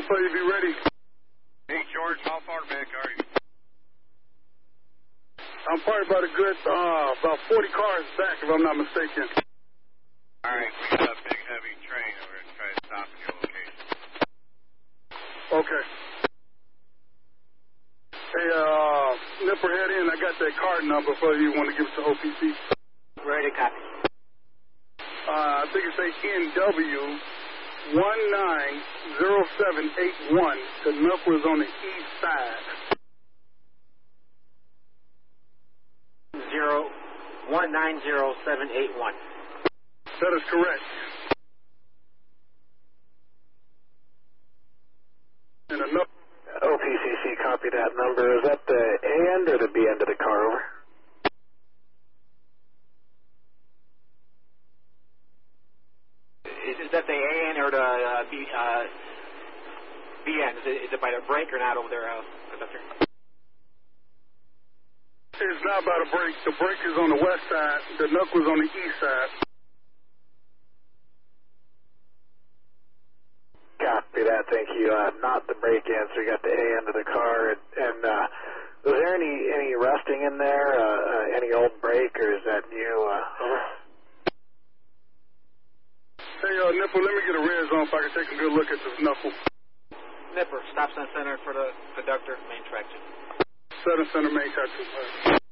for you. Be ready. Hey, George, how far back are you? I'm probably about about 40 cars back, if I'm not mistaken. All right, we got a big, heavy train. We're going to try to stop at your location. Okay. Hey, Nipper, head in. I got that card number for you. You want to give it to OPC? Ready, copy. I think it's NW 190781. The number is on the east side. 190781. That is correct. And another. OPCC, copy that number. Is that the A end or the B end of the car, over? Is that the A end or the B end? Is it by the brake or not over there, conductor? It's not by the brake. The brake is on the west side. The knuckle's on the east side. Copy that, thank you. Not the brake end, so you got the A end of the car. And was there any rusting in there? Any old brake, or is that new? Over? Hey, Nipper, let me get a red zone so I can take a good look at this knuckle. Nipper, stop sign center for the conductor, main track 2. Center, main track 2.